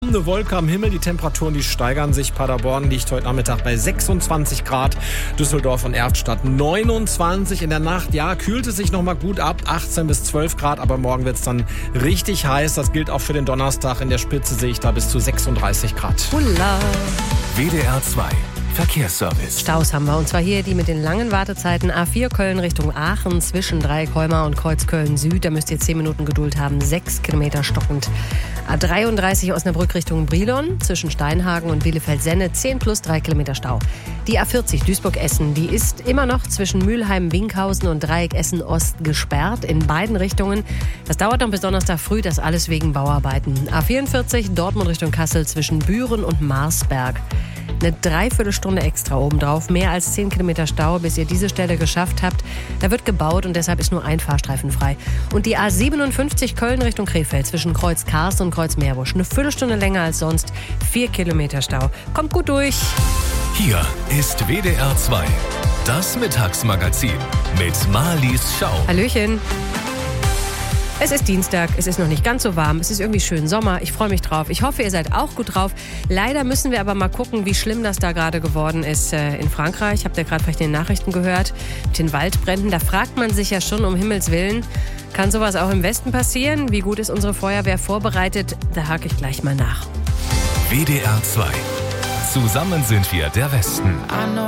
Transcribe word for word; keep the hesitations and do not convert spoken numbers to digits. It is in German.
eine Wolke am Himmel. Die Temperaturen, die steigern sich. Paderborn liegt heute Nachmittag bei sechsundzwanzig Grad. Düsseldorf und Erftstadt neunundzwanzig. In der Nacht, ja, kühlt es sich noch mal gut ab. achtzehn bis zwölf Grad. Aber morgen wird es dann richtig heiß. Das gilt auch für den Donnerstag. In der Spitze sehe ich da bis zu sechsunddreißig Grad. Hula. W D R zwei Verkehrsservice. Staus haben wir, und zwar hier die mit den langen Wartezeiten. A vier Köln Richtung Aachen zwischen Dreieckholmer und Kreuz Köln Süd. Da müsst ihr zehn Minuten Geduld haben, sechs Kilometer stockend. A dreiunddreißig Osnabrück Richtung Brilon zwischen Steinhagen und Bielefeld-Senne, zehn plus drei Kilometer Stau. Die A vierzig Duisburg-Essen, die ist immer noch zwischen Mülheim-Winkhausen und Dreieck Essen-Ost gesperrt in beiden Richtungen. Das dauert noch bis Donnerstag früh, das alles wegen Bauarbeiten. A vierundvierzig Dortmund Richtung Kassel zwischen Büren und Marsberg. Eine Dreiviertelstunde extra obendrauf, mehr als zehn Kilometer Stau, bis ihr diese Stelle geschafft habt. Da wird gebaut und deshalb ist nur ein Fahrstreifen frei. Und die A siebenundfünfzig Köln Richtung Krefeld zwischen Kreuz Karst und Kreuz Meerbusch. Eine Viertelstunde länger als sonst, vier Kilometer Stau. Kommt gut durch. Hier ist W D R zwei, das Mittagsmagazin mit Marlies Schau. Hallöchen. Es ist Dienstag, es ist noch nicht ganz so warm, es ist irgendwie schön Sommer, ich freue mich drauf. Ich hoffe, ihr seid auch gut drauf. Leider müssen wir aber mal gucken, wie schlimm das da gerade geworden ist äh, in Frankreich. Habt ihr gerade vielleicht in den Nachrichten gehört, mit den Waldbränden. Da fragt man sich ja schon, um Himmels Willen, kann sowas auch im Westen passieren? Wie gut ist unsere Feuerwehr vorbereitet? Da hake ich gleich mal nach. W D R zwei. Zusammen sind wir der Westen.